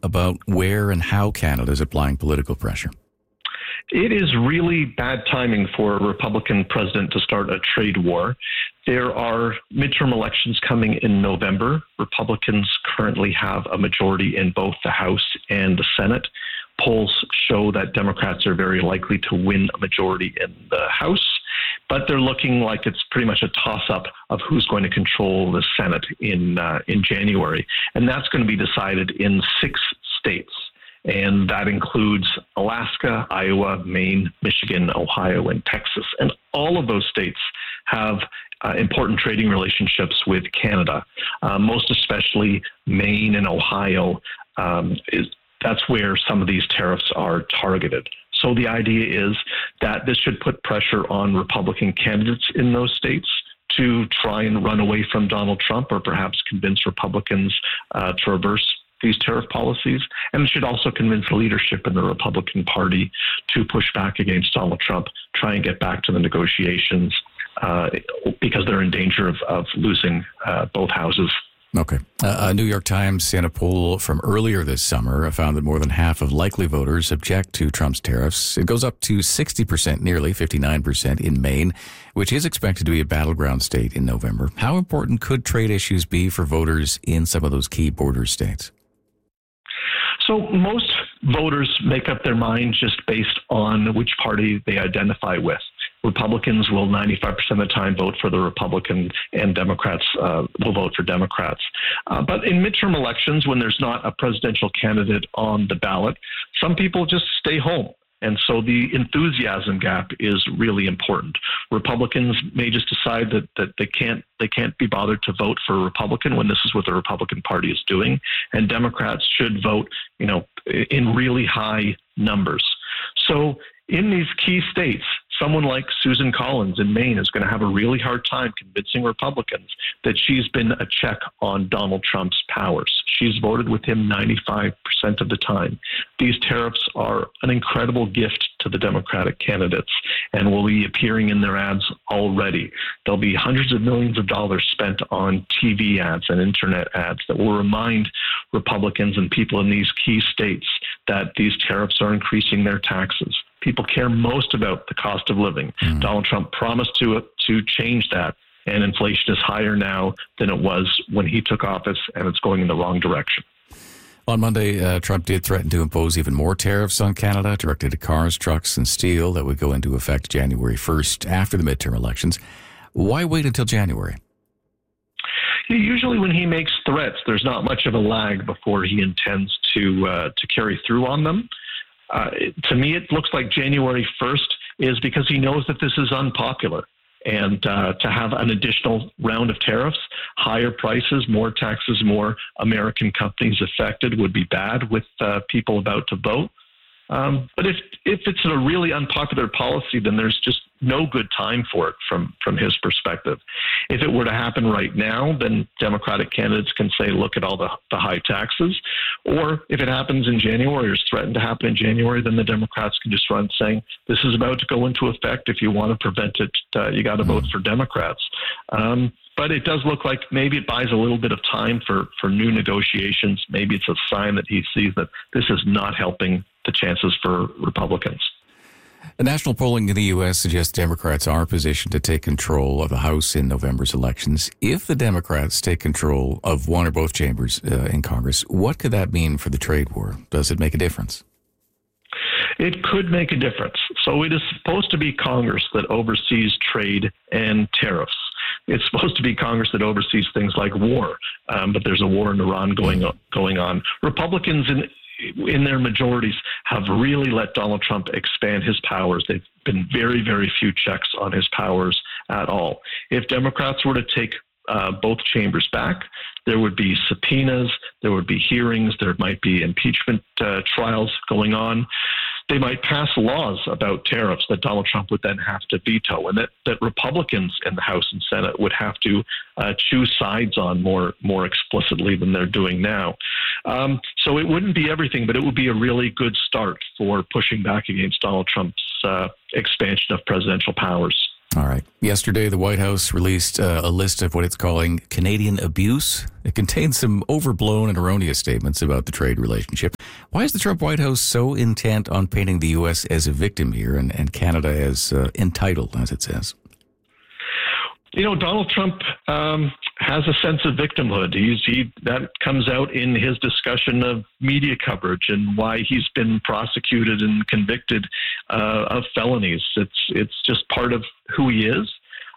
about where and how Canada is applying political pressure? It is really bad timing for a Republican president to start a trade war. There are midterm elections coming in November. Republicans currently have a majority in both the House and the Senate. Polls show that Democrats are very likely to win a majority in the House, but they're looking like it's pretty much a toss-up of who's going to control the Senate in January. And that's going to be decided in 6 states. And that includes Alaska, Iowa, Maine, Michigan, Ohio, and Texas. And all of those states have important trading relationships with Canada, most especially Maine and Ohio. That's where some of these tariffs are targeted. So the idea is that this should put pressure on Republican candidates in those states to try and run away from Donald Trump, or perhaps convince Republicans to reverse these tariff policies. And it should also convince leadership in the Republican Party to push back against Donald Trump, try and get back to the negotiations because they're in danger of losing both houses. Okay. A New York Times in a poll from earlier this summer found that more than half of likely voters object to Trump's tariffs. It goes up to 60%, nearly 59% in Maine, which is expected to be a battleground state in November. How important could trade issues be for voters in some of those key border states? So most voters make up their mind just based on which party they identify with. Republicans will 95% of the time vote for the Republican, and Democrats will vote for Democrats. But in midterm elections, when there's not a presidential candidate on the ballot, some people just stay home. And so the enthusiasm gap is really important. Republicans may just decide that they can't be bothered to vote for a Republican when this is what the Republican Party is doing, and Democrats should vote, in really high numbers. So in these key states, someone like Susan Collins in Maine is going to have a really hard time convincing Republicans that she's been a check on Donald Trump's powers. She's voted with him 95% of the time. These tariffs are an incredible gift to the Democratic candidates and will be appearing in their ads already. There'll be hundreds of millions of dollars spent on TV ads and internet ads that will remind Republicans and people in these key states that these tariffs are increasing their taxes. People care most about the cost of living. Donald Trump promised to change that, and inflation is higher now than it was when he took office, and it's going in the wrong direction. On Monday, Trump did threaten to impose even more tariffs on Canada, directed at cars, trucks, and steel that would go into effect January 1st after the midterm elections. Why wait until January? Usually when he makes threats, there's not much of a lag before he intends to carry through on them. To me, it looks like January 1st is because he knows that this is unpopular. And to have an additional round of tariffs, higher prices, more taxes, more American companies affected would be bad with people about to vote. But if it's a really unpopular policy, then there's just no good time for it from his perspective. If it were to happen right now, then Democratic candidates can say, look at all the high taxes. Or if it happens in January or is threatened to happen in January, then the Democrats can just run saying, this is about to go into effect. If you want to prevent it, you got to vote for Democrats. But it does look like maybe it buys a little bit of time for new negotiations. Maybe it's a sign that he sees that this is not helping the chances for Republicans. The national polling in the U.S. suggests Democrats are positioned to take control of the House in November's elections. If the Democrats take control of one or both chambers in Congress, what could that mean for the trade war? Does it make a difference? It could make a difference. So it is supposed to be Congress that oversees trade and tariffs. It's supposed to be Congress that oversees things like war, but there's a war in Iran going on. Republicans in their majorities have really let Donald Trump expand his powers. They've been very, very few checks on his powers at all. If Democrats were to take both chambers back, there would be subpoenas, there would be hearings, there might be impeachment trials going on. They might pass laws about tariffs that Donald Trump would then have to veto, and that Republicans in the House and Senate would have to choose sides on more explicitly than they're doing now. So it wouldn't be everything, but it would be a really good start for pushing back against Donald Trump's expansion of presidential powers. All right. Yesterday, the White House released a list of what it's calling Canadian abuse. It contains some overblown and erroneous statements about the trade relationship. Why is the Trump White House so intent on painting the U.S. as a victim here and Canada as entitled, as it says? Donald Trump has a sense of victimhood. That comes out in his discussion of media coverage and why he's been prosecuted and convicted of felonies. It's just part of who he is.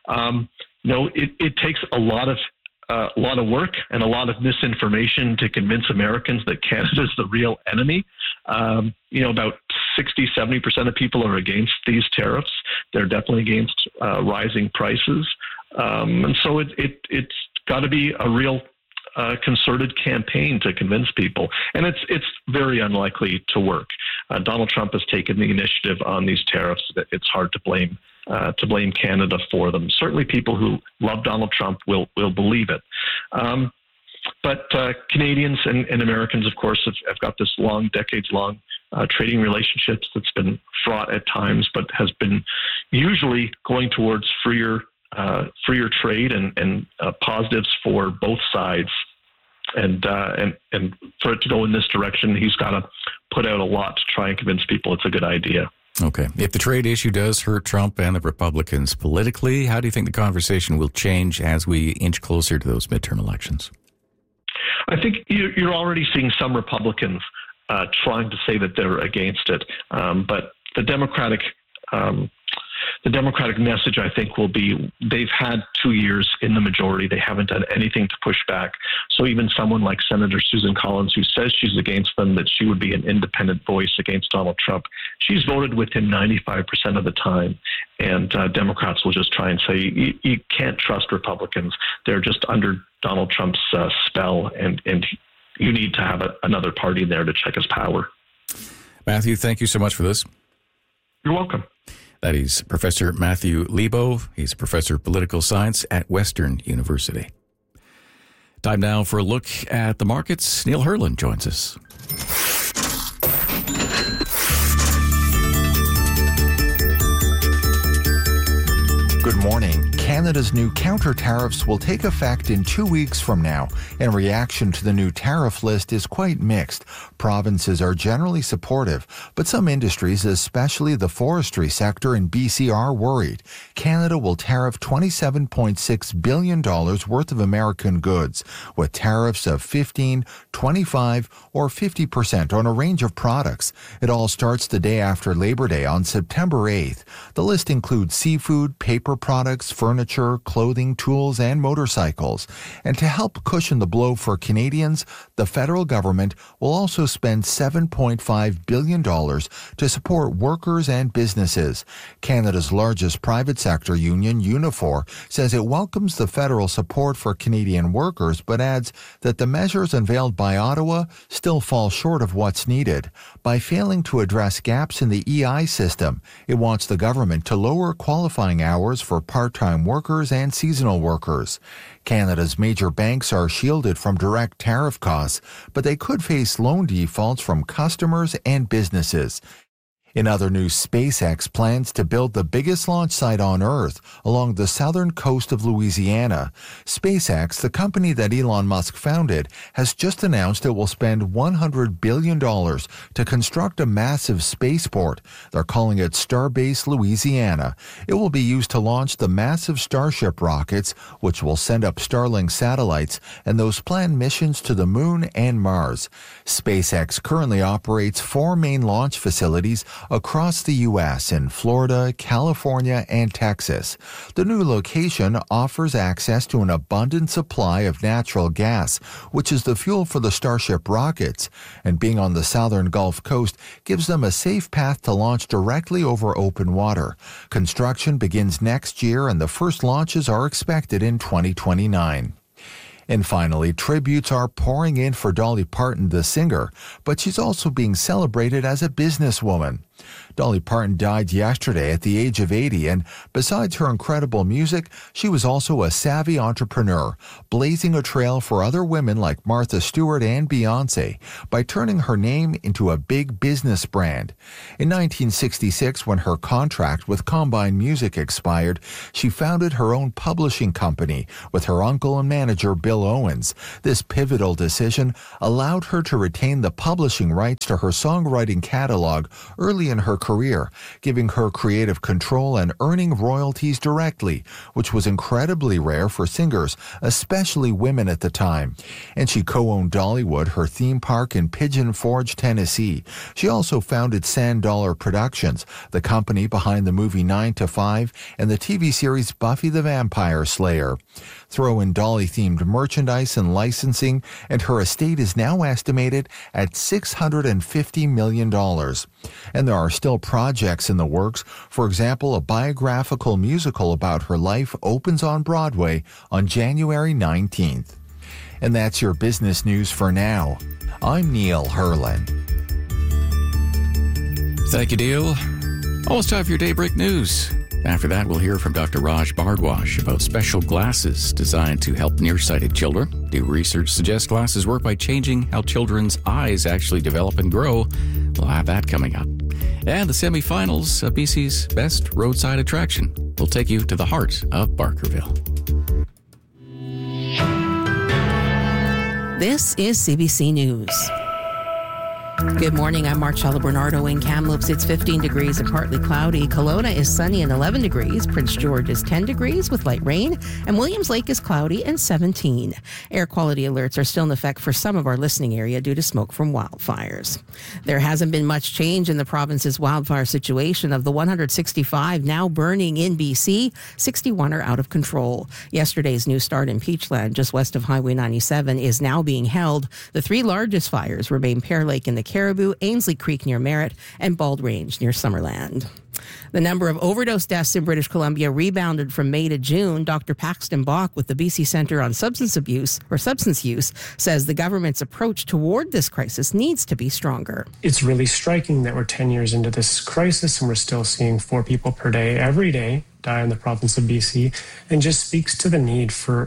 It takes a lot of work and a lot of misinformation to convince Americans that Canada is the real enemy. About 60-70% of people are against these tariffs. They're definitely against rising prices. And so it's got to be a real concerted campaign to convince people. And it's very unlikely to work. Donald Trump has taken the initiative on these tariffs. It's hard to blame Canada for them. Certainly people who love Donald Trump will believe it. But Canadians and Americans, of course, have got this decades-long trading relationships that's been fraught at times, but has been usually going towards freer trade and positives for both sides. And for it to go in this direction, he's got to put out a lot to try and convince people it's a good idea. Okay. If the trade issue does hurt Trump and the Republicans politically, how do you think the conversation will change as we inch closer to those midterm elections? I think you're already seeing some Republicans trying to say that they're against it, but the Democratic message, I think, will be they've had 2 years in the majority. They haven't done anything to push back. So even someone like Senator Susan Collins, who says she's against them, that she would be an independent voice against Donald Trump, she's voted with him 95% of the time. And Democrats will just try and say, you can't trust Republicans. They're just under Donald Trump's spell, and you need to have another party there to check his power. Matthew, thank you so much for this. You're welcome. That is Professor Matthew Lebo. He's a professor of political science at Western University. Time now for a look at the markets. Neil Herland joins us. Good morning. Canada's new counter tariffs will take effect in 2 weeks from now, and reaction to the new tariff list is quite mixed. Provinces are generally supportive, but some industries, especially the forestry sector in BC, are worried. Canada will tariff $27.6 billion worth of American goods, with tariffs of 15, 25, or 50% on a range of products. It all starts the day after Labor Day on September 8th. The list includes seafood, paper products, furniture, clothing, tools, and motorcycles. And to help cushion the blow for Canadians, the federal government will also spend $7.5 billion to support workers and businesses. Canada's largest private sector union, Unifor, says it welcomes the federal support for Canadian workers, but adds that the measures unveiled by Ottawa still fall short of what's needed. By failing to address gaps in the EI system, it wants the government to lower qualifying hours for part-time workers and seasonal workers. Canada's major banks are shielded from direct tariff costs, but they could face loan defaults from customers and businesses. In other news, SpaceX plans to build the biggest launch site on Earth along the southern coast of Louisiana. SpaceX, the company that Elon Musk founded, has just announced it will spend $100 billion to construct a massive spaceport. They're calling it Starbase Louisiana. It will be used to launch the massive Starship rockets, which will send up Starlink satellites and those planned missions to the Moon and Mars. SpaceX currently operates 4 main launch facilities across the U.S. in Florida, California, and Texas. The new location offers access to an abundant supply of natural gas, which is the fuel for the Starship rockets, and being on the southern Gulf Coast gives them a safe path to launch directly over open water. Construction begins next year, and the first launches are expected in 2029. And finally, tributes are pouring in for Dolly Parton, the singer, but she's also being celebrated as a businesswoman. Dolly Parton died yesterday at the age of 80, and besides her incredible music, she was also a savvy entrepreneur, blazing a trail for other women like Martha Stewart and Beyoncé by turning her name into a big business brand. In 1966, when her contract with Combine Music expired, she founded her own publishing company with her uncle and manager Bill Owens. This pivotal decision allowed her to retain the publishing rights to her songwriting catalog early in her career, giving her creative control and earning royalties directly, which was incredibly rare for singers, especially women at the time. And she co-owned Dollywood, her theme park in Pigeon Forge, Tennessee. She also founded Sand Dollar Productions, the company behind the movie 9 to 5 and the TV series Buffy the Vampire Slayer. Throw in Dolly-themed merchandise and licensing, and her estate is now estimated at $650 million. And there are still projects in the works. For example, a biographical musical about her life opens on Broadway on January 19th. And that's your business news for now. I'm Neil Herland. Thank you, Neil. Almost time for your Daybreak News. After that, we'll hear from Dr. Raj Bhardwaj about special glasses designed to help nearsighted children. New research suggests glasses work by changing how children's eyes actually develop and grow. We'll have that coming up. And the semifinals of BC's best roadside attraction will take you to the heart of Barkerville. This is CBC News. Good morning, I'm Marcella Bernardo in Kamloops. It's 15 degrees and partly cloudy. Kelowna is sunny and 11 degrees. Prince George is 10 degrees with light rain. And Williams Lake is cloudy and 17. Air quality alerts are still in effect for some of our listening area due to smoke from wildfires. There hasn't been much change in the province's wildfire situation. Of the 165 now burning in BC, 61 are out of control. Yesterday's new start in Peachland, just west of Highway 97, is now being held. The three largest fires remain Pear Lake in the Caribou, Ainslie Creek near Merritt, and Bald Range near Summerland. The number of overdose deaths in British Columbia rebounded from May to June. Dr. Paxton Bach with the BC Centre on Substance Use says the government's approach toward this crisis needs to be stronger. It's really striking that we're 10 years into this crisis and we're still seeing 4 people per day every day die in the province of BC, and just speaks to the need for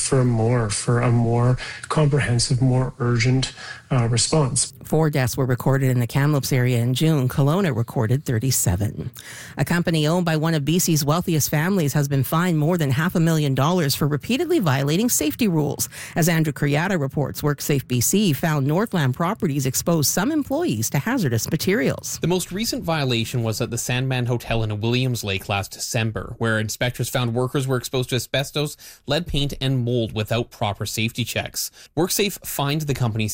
a more comprehensive, more urgent response. 4 deaths were recorded in the Kamloops area in June. Kelowna recorded 37. A company owned by one of BC's wealthiest families has been fined more than $500,000 for repeatedly violating safety rules. As Andrew Kuriata reports, WorkSafe BC found Northland Properties exposed some employees to hazardous materials. The most recent violation was at the Sandman Hotel in Williams Lake last December, where inspectors found workers were exposed to asbestos, lead paint, and mold without proper safety checks. WorkSafe fined the company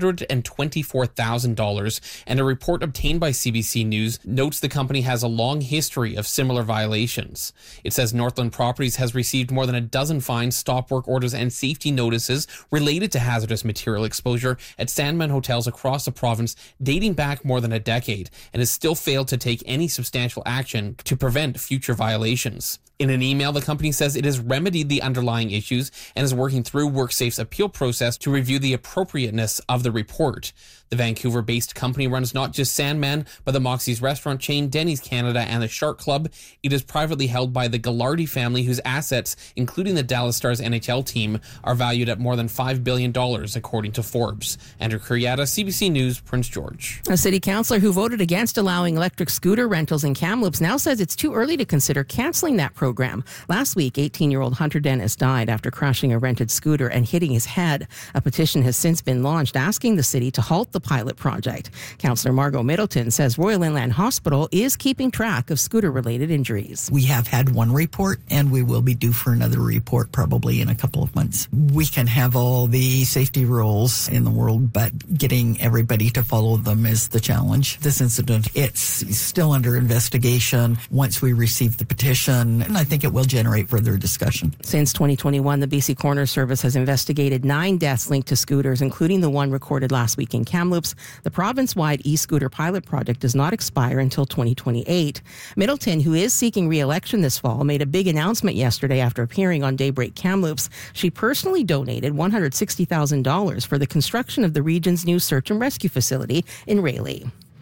$624,000, and a report obtained by CBC News notes the company has a long history of similar violations. It says Northland Properties has received more than a dozen fines, stop work orders, and safety notices related to hazardous material exposure at Sandman hotels across the province dating back more than a decade, and has still failed to take any substantial action to prevent future violations. In an email, the company says it has remedied the underlying issues and is working through WorkSafe's appeal process to review the appropriateness of the report. The Vancouver-based company runs not just Sandman, but the Moxie's restaurant chain, Denny's Canada, and the Shark Club. It is privately held by the Ghilardi family, whose assets, including the Dallas Stars NHL team, are valued at more than $5 billion, according to Forbes. Andrew Kuriata, CBC News, Prince George. A city councillor who voted against allowing electric scooter rentals in Kamloops now says it's too early to consider cancelling that program. Last week, 18-year-old Hunter Dennis died after crashing a rented scooter and hitting his head. A petition has since been launched asking the city to halt the pilot project. Councillor Margot Middleton says Royal Inland Hospital is keeping track of scooter-related injuries. We have had one report, and we will be due for another report probably in a couple of months. We can have all the safety rules in the world, but getting everybody to follow them is the challenge. This incident, it's still under investigation. Once we receive the petition, and I think it will generate further discussion. Since 2021, the BC Coroner Service has investigated 9 deaths linked to scooters, including the one recorded last week in Kamloops. The province-wide e-scooter pilot project does not expire until 2028. Middleton, who is seeking re-election this fall, made a big announcement yesterday after appearing on Daybreak Kamloops. She personally donated $160,000 for the construction of the region's new search and rescue facility in Rayleigh.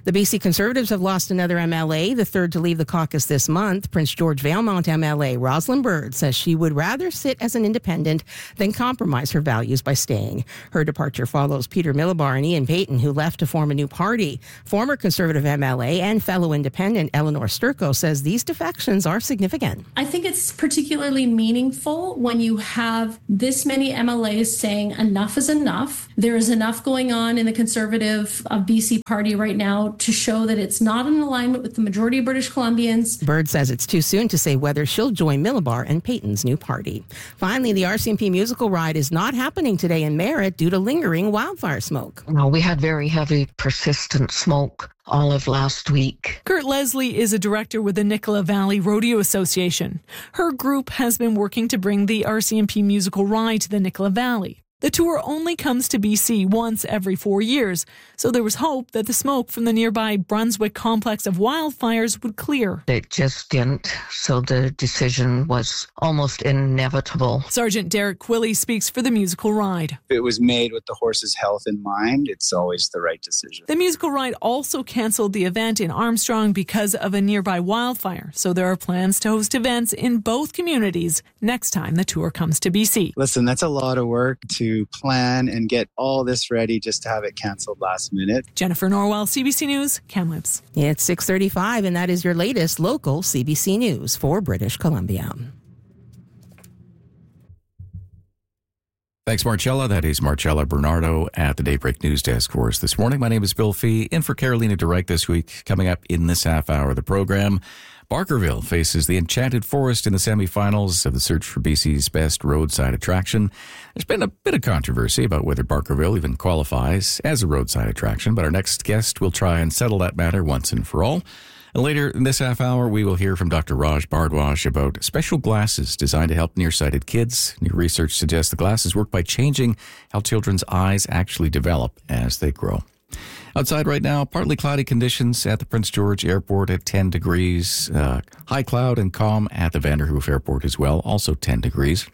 The BC Conservatives have lost another MLA, the third to leave the caucus this month. Prince George Valemount MLA Rosalind Bird says she would rather sit as an independent than compromise her values by staying. Her departure follows Peter Millibar and Ian Payton, who left to form a new party. Former Conservative MLA and fellow independent Eleanor Sturko says these defections are significant. I think it's particularly meaningful when you have this many MLAs saying enough is enough. There is enough going on in the Conservative of BC party right now to show that it's not in alignment with the majority of British Columbians. Bird says it's too soon to say whether she'll join Millibar and Payton's new party. Finally, the RCMP musical ride is not happening today in Merritt due to lingering wildfire smoke. No, we had very heavy, persistent smoke all of last week. Kurt Leslie is a director with the Nicola Valley Rodeo Association. Her group has been working to bring the RCMP musical ride to the Nicola Valley. The tour only comes to BC once every 4 years, so there was hope that the smoke from the nearby Brunswick complex of wildfires would clear. It just didn't, so the decision was almost inevitable. Sergeant Derek Quilley speaks for the musical ride. If it was made with the horse's health in mind, it's always the right decision. The musical ride also canceled the event in Armstrong because of a nearby wildfire, so there are plans to host events in both communities next time the tour comes to BC. Listen, that's a lot of work to plan and get all this ready just to have it canceled last minute. Jennifer Norwell, CBC News, Kamloops. It's 6:35, and that is your latest local CBC News for British Columbia. Thanks, Marcella. That is Marcella Bernardo at the Daybreak News Desk for us this morning. My name is Bill Fee, in for Carolina Direct this week. Coming up in this half hour of the program, Barkerville faces the Enchanted Forest in the semifinals of the search for BC's best roadside attraction. There's been a bit of controversy about whether Barkerville even qualifies as a roadside attraction, but our next guest will try and settle that matter once and for all. And later in this half hour, we will hear from Dr. Raj Bhardwaj about special glasses designed to help nearsighted kids. New research suggests the glasses work by changing how children's eyes actually develop as they grow. Outside right now, partly cloudy conditions at the Prince George Airport at 10 degrees. High cloud and calm at the Vanderhoof Airport as well, also 10 degrees.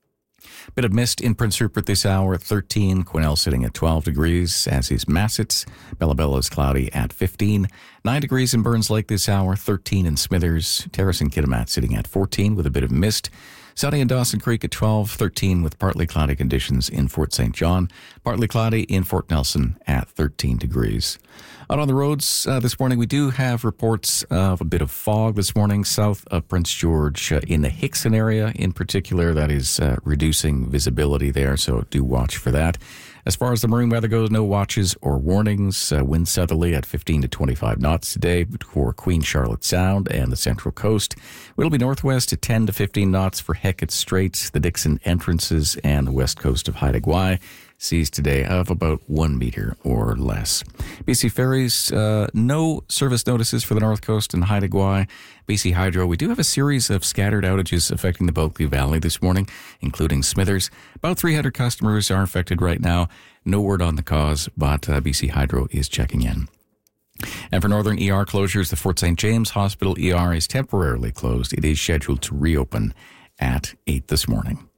Bit of mist in Prince Rupert this hour at 13. Quesnel sitting at 12 degrees, as is Massetts. Bella Bella is cloudy at 15. 9 degrees in Burns Lake this hour, 13 in Smithers. Terrace and Kitimat sitting at 14 with a bit of mist. Sunny in Dawson Creek at 12, 13 with partly cloudy conditions in Fort St. John. Partly cloudy in Fort Nelson at 13 degrees. Out on the roads this morning, we do have reports of a bit of fog this morning south of Prince George in the Hickson area in particular. That is reducing visibility there, so do watch for that. As far as the marine weather goes, no watches or warnings. Wind southerly at 15 to 25 knots today for Queen Charlotte Sound and the Central Coast. It'll be northwest at 10 to 15 knots for Hecate Strait, the Dixon entrances, and the west coast of Haida Gwaii. Seas today of about 1 meter or less. BC Ferries, no service notices for the North Coast and Haida Gwaii. BC Hydro, we do have a series of scattered outages affecting the Bulkley Valley this morning, including Smithers. About 300 customers are affected right now. No word on the cause, but BC Hydro is checking in. And for Northern ER closures, the Fort St. James Hospital ER is temporarily closed. It is scheduled to reopen at 8 this morning.